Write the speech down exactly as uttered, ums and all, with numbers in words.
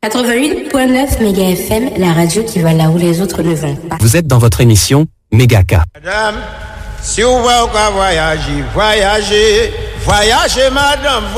quatre-vingt-huit virgule neuf Méga F M, la radio qui va là où les autres ne vont pas. Vous êtes dans votre émission Méga K. Madame, si vous voulez voyager, voyagez, voyagez madame.